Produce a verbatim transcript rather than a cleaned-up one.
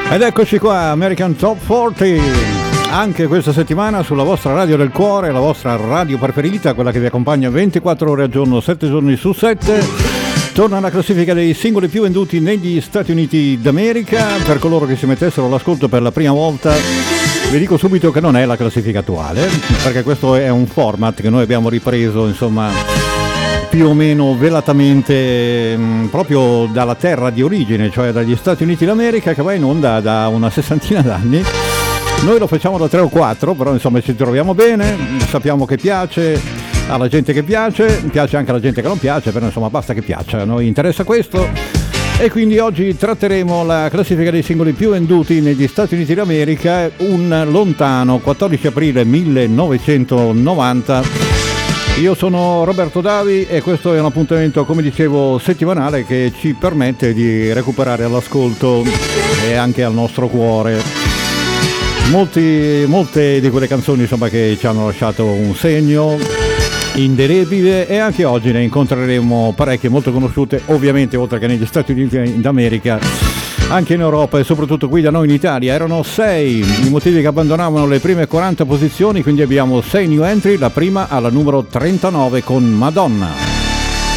Ed eccoci qua, American Top quaranta, anche questa settimana sulla vostra radio del cuore, la vostra radio preferita, quella che vi accompagna ventiquattro ore al giorno, sette giorni su sette. Torna la classifica dei singoli più venduti negli Stati Uniti d'America. Per coloro che si mettessero all'ascolto per la prima volta, vi dico subito che non è la classifica attuale, perché questo è un format che noi abbiamo ripreso, insomma, più o meno velatamente mh, proprio dalla terra di origine, cioè dagli Stati Uniti d'America, che va in onda da una sessantina d'anni. Noi lo facciamo da tre o quattro, però insomma ci troviamo bene, sappiamo che piace alla gente che piace, piace anche alla gente che non piace, però insomma basta che piaccia, a noi interessa questo. E quindi oggi tratteremo la classifica dei singoli più venduti negli Stati Uniti d'America, un lontano quattordici aprile millenovecentonovanta. Io sono Roberto Davi e questo è un appuntamento, come dicevo, settimanale che ci permette di recuperare all'ascolto e anche al nostro cuore molti, molte di quelle canzoni, insomma, che ci hanno lasciato un segno indelebile, e anche oggi ne incontreremo parecchie molto conosciute, ovviamente oltre che negli Stati Uniti d'America, anche in Europa e soprattutto qui da noi in Italia. Erano sei i motivi che abbandonavano le prime quaranta posizioni, quindi abbiamo sei new entry, la prima alla numero trentanove con Madonna.